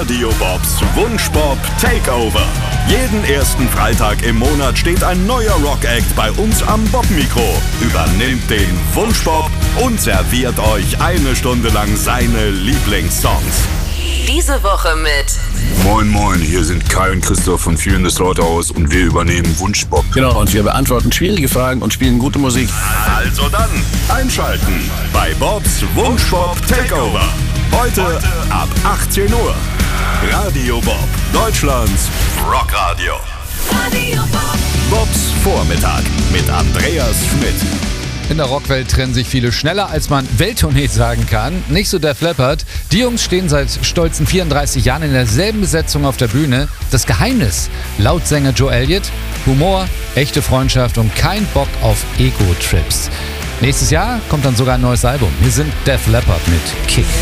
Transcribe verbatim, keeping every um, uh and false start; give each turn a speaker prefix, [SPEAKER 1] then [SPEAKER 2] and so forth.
[SPEAKER 1] Radio Bobs Wunschbob Takeover. Jeden ersten Freitag im Monat steht ein neuer Rock-Act bei uns am Bob-Mikro, übernimmt den Wunschbob und serviert euch eine Stunde lang seine Lieblingssongs.
[SPEAKER 2] Diese Woche mit
[SPEAKER 3] Moin Moin, hier sind Kai und Christoph von Vielen des Slaughterhouse und wir übernehmen Wunschbob.
[SPEAKER 4] Genau, und wir beantworten schwierige Fragen und spielen gute Musik.
[SPEAKER 1] Also dann, einschalten bei Bobs Wunschbob Takeover. Heute ab achtzehn Uhr. Radio Bob, Deutschlands Rockradio.
[SPEAKER 2] Radio Bob.
[SPEAKER 1] Bobs Vormittag mit Andreas Schmidt.
[SPEAKER 5] In der Rockwelt trennen sich viele schneller, als man Welttournee sagen kann. Nicht so Def Leppard. Die Jungs stehen seit stolzen vierunddreißig Jahren in derselben Besetzung auf der Bühne. Das Geheimnis, laut Sänger Joe Elliott, Humor, echte Freundschaft und kein Bock auf Ego-Trips. Nächstes Jahr kommt dann sogar ein neues Album. Hier sind Def Leppard mit Kick.